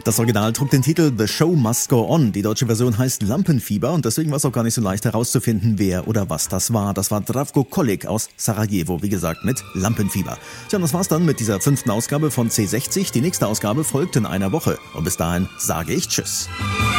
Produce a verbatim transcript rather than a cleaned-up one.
Das Original trug den Titel The Show Must Go On. Die deutsche Version heißt Lampenfieber und deswegen war es auch gar nicht so leicht herauszufinden, wer oder was das war. Das war Zdravko Kolik aus Sarajevo, wie gesagt, mit Lampenfieber. Tja, und das war's dann mit dieser fünften Ausgabe von C sechzig. Die nächste Ausgabe folgt in einer Woche. Und bis dahin sage ich Tschüss.